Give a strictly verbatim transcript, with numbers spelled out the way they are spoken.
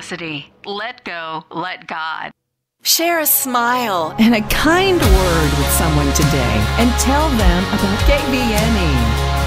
Cassidy. Let go, let God. Share a smile and a kind word with someone today and tell them about K B N E.